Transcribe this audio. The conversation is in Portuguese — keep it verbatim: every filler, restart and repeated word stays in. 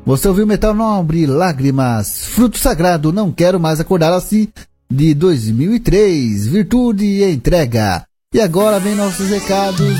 Você ouviu Metal Nobre, Lágrimas, Fruto Sagrado, Não Quero Mais Acordar Assim, de dois mil e três, Virtude e Entrega. E agora vem nossos recados